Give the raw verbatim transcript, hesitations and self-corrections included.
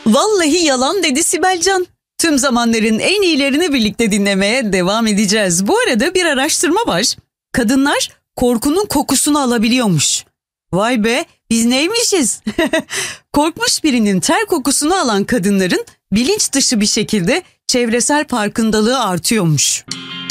Vallahi yalan dedi Sibelcan. Tüm zamanların en iyilerini birlikte dinlemeye devam edeceğiz. Bu arada bir araştırma var. Kadınlar korkunun kokusunu alabiliyormuş. Vay be, biz neymişiz? Korkmuş birinin ter kokusunu alan kadınların bilinç dışı bir şekilde çevresel farkındalığı artıyormuş.